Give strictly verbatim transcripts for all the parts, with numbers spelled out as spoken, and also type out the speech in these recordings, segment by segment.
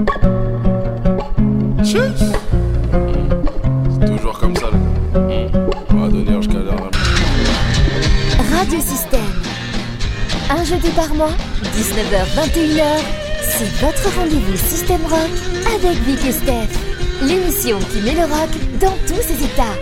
Cheers. C'est toujours comme ça, là. On va donner jusqu'à la Radio Système. Un jeudi par mois, dix-neuf heures vingt et une heures, c'est votre rendez-vous Système Rock avec Vic et Steph. L'émission qui met le rock dans tous ses états.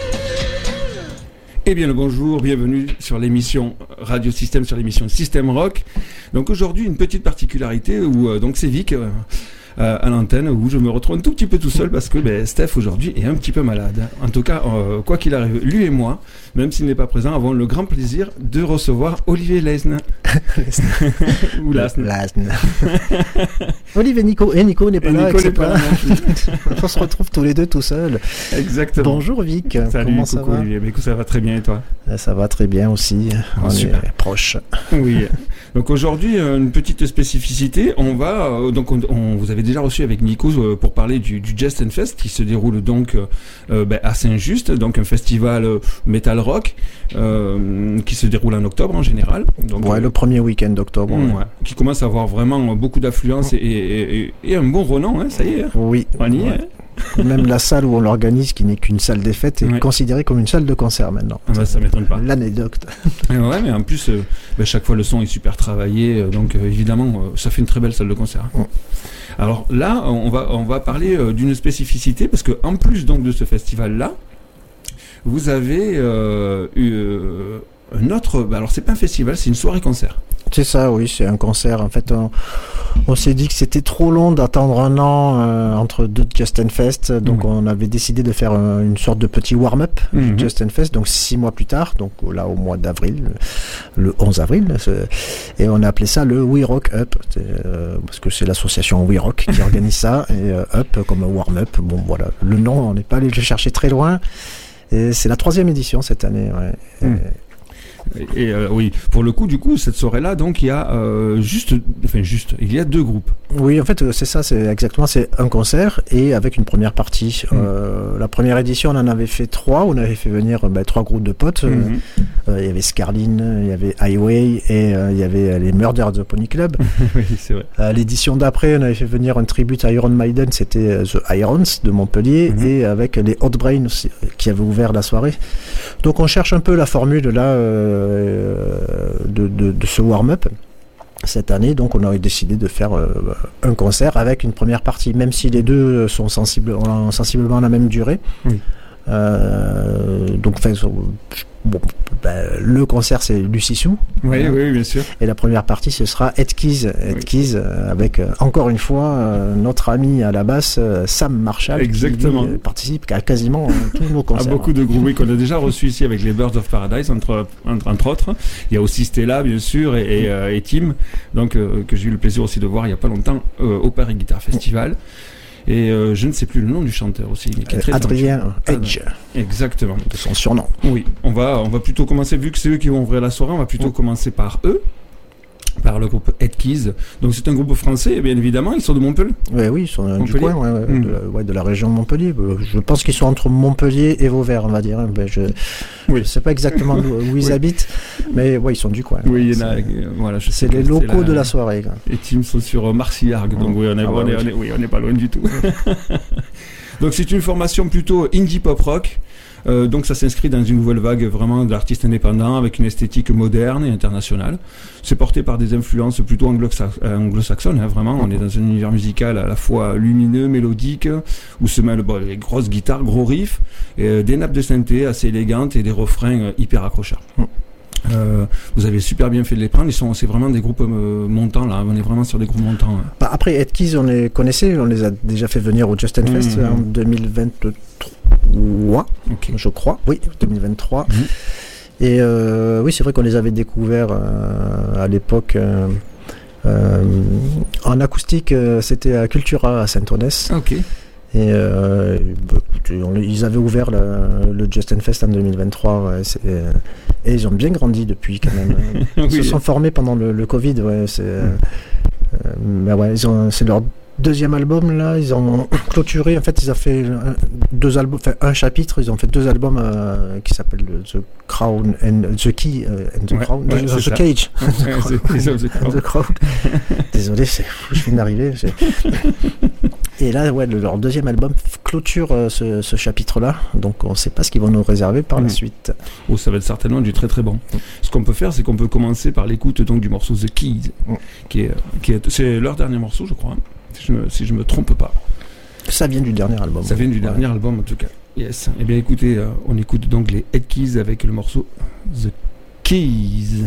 Eh bien le bonjour, bienvenue sur l'émission Radio Système, sur l'émission Système Rock. Donc aujourd'hui une petite particularité où euh, donc c'est Vic euh, euh, à l'antenne où je me retrouve un tout petit peu tout seul parce que ben, Steph aujourd'hui est un petit peu malade. En tout cas, euh, quoi qu'il arrive, lui et moi, même s'il n'est pas présent, avons le grand plaisir de recevoir Olivier Lesne. Ou Lasne. Lasne. Olivier Nico. Et Nico n'est pas et là. Nico n'est pas là non plus. On se retrouve tous les deux tout seuls. Exactement. Bonjour Vic. Salut, comment coucou, ça va Olivier. Mais écoute, ça va très bien et toi? Ça va très bien aussi. Oh, on super. est proches. Oui. Donc aujourd'hui, une petite spécificité. On va euh, donc on, on vous avez déjà reçu avec Nico euh, pour parler du, du Just and Fest qui se déroule donc euh, ben, à Saint-Just, donc un festival euh, metal rock euh, qui se déroule en octobre en général. Donc, ouais, euh, le premier week-end d'octobre. ouais, ouais, qui commence à avoir vraiment beaucoup d'affluence et, et, et, et un bon renom. Hein, ça y est. Oui. On y ouais. est. Même la salle où on l'organise, qui n'est qu'une salle des fêtes, est ouais. considérée comme une salle de concert maintenant. Ah bah, ça m'étonne pas. L'anecdote. Ouais, mais en plus, euh, bah, chaque fois le son est super travaillé, euh, donc euh, évidemment, euh, ça fait une très belle salle de concert. Ouais. Alors là, on va on va parler euh, d'une spécificité parce que en plus donc de ce festival-là, vous avez euh, eu euh, un autre. Bah, alors c'est pas un festival, c'est une soirée-concert. C'est ça, oui, c'est un concert. En fait, on, on s'est dit que c'était trop long d'attendre un an euh, entre deux Just and Fest, donc mmh. on avait décidé de faire un, une sorte de petit warm-up mmh. du Just and Fest, donc six mois plus tard, donc là au mois d'avril, le onze avril, et on a appelé ça le We Rock Up, euh, parce que c'est l'association We Rock qui organise ça, et euh, Up comme warm-up. Bon, voilà, le nom, on n'est pas allé le chercher très loin, et c'est la troisième édition cette année. Ouais. Mmh. Et, Et euh, oui, pour le coup, du coup, cette soirée-là, donc il y a euh, juste, enfin juste, il y a deux groupes. Oui, en fait, c'est ça, c'est exactement, c'est un concert et avec une première partie. Mmh. Euh, la première édition, on en avait fait trois, on avait fait venir bah, trois groupes de potes. Mmh. Euh, il y avait Scarline, il y avait Highway et euh, il y avait les Murder of the Pony Club. Oui, c'est vrai. Euh, l'édition d'après, on avait fait venir un tribute à Iron Maiden, c'était The Irons de Montpellier mmh. et avec les Hot Brain aussi, qui avaient ouvert la soirée. Donc on cherche un peu la formule là. Euh, De, de, de ce warm-up cette année, donc on a décidé de faire euh, un concert avec une première partie, même si les deux sont sensibles, ont sensiblement la même durée. Oui. Euh, donc enfin, bon, ben, le concert c'est Lucy Sue. Oui, hein, oui, bien sûr. Et la première partie ce sera Ed Keys, Ed oui. Keys euh, avec euh, encore une fois euh, notre ami à la basse euh, Sam Marshall. Exactement. Qui lui, euh, participe à quasiment euh, tous nos concerts. À beaucoup de groupes oui, qu'on a déjà reçus ici avec les Birds of Paradise entre, entre, entre autres. Il y a aussi Stella bien sûr et, et, euh, et Tim, donc euh, que j'ai eu le plaisir aussi de voir il y a pas longtemps euh, au Paris Guitar Festival. Et euh, je ne sais plus le nom du chanteur aussi. Qui est très Adrien Edge. Exactement. De son surnom. Oui, on va, on va plutôt commencer, vu que c'est eux qui vont ouvrir la soirée, on va plutôt oh. commencer par eux, par le groupe Ed Keys. Donc c'est un groupe français, bien évidemment, ils sont de Montpellier. Oui, oui, ils sont Montpellier. Du coin, ouais, ouais, mmh. de, ouais, de la région de Montpellier. Je pense qu'ils sont entre Montpellier et Vauvert, on va dire. Je ne oui. sais pas exactement où, où ils oui. habitent, mais ouais, ils sont du coin. Oui, il y en a, euh, voilà, je c'est les locaux la, de la soirée. Quoi. Les teams sont sur Marcillargues, donc oui, on est, ah, on, ouais, est, on, est, oui, on est pas loin du tout. Donc c'est une formation plutôt indie pop rock. Euh, donc ça s'inscrit dans une nouvelle vague vraiment d'artistes indépendants avec une esthétique moderne et internationale. C'est porté par des influences plutôt anglo-saxonnes, hein, vraiment. On est dans un univers musical à la fois lumineux, mélodique, où se mêlent bon, les grosses guitares, gros riffs, et, euh, des nappes de synthé assez élégantes et des refrains euh, hyper accrocheurs. Euh, vous avez super bien fait de les prendre. Ils sont, c'est vraiment des groupes euh, montants là. On est vraiment sur des groupes montants. Hein. Bah après, Ed Keys, on les connaissait. On les a déjà fait venir au Just and Fest mmh, en deux mille vingt-trois, okay. je crois. Oui, deux mille vingt-trois. Mmh. Et euh, oui, c'est vrai qu'on les avait découverts euh, à l'époque. Euh, euh, en acoustique, euh, c'était à Cultura à Saint-Onès. Ok. Et euh, bah, écoutez, on, ils avaient ouvert le, le Just and Fest en deux mille vingt-trois, ouais, c'est, euh, et ils ont bien grandi depuis quand même. Ils oui. se sont formés pendant le, le Covid, ouais, c'est, euh, euh, bah ouais, ils ont, c'est leur deuxième album là, ils ont clôturé, en fait ils ont fait un, deux albums, enfin un chapitre, ils ont fait deux albums euh, qui s'appellent The Crown and The Key euh, and The ouais, Crown, ouais, The, the Cage, ouais, the, the, the, the Crown. Désolé, c'est, je viens d'arriver. Et là, ouais, le, leur deuxième album clôture euh, ce, ce chapitre-là. Donc, on ne sait pas ce qu'ils vont nous réserver par mmh. la suite. Oh, ça va être certainement du très très bon. Mmh. Ce qu'on peut faire, c'est qu'on peut commencer par l'écoute donc du morceau The Keys, mmh. qui est, qui est, c'est leur dernier morceau, je crois, hein, si je me, si je me trompe pas. Ça vient du dernier album. Ça vient du ouais. dernier album en tout cas. Yes. Eh bien, écoutez, euh, on écoute donc les Head Keys avec le morceau The Keys.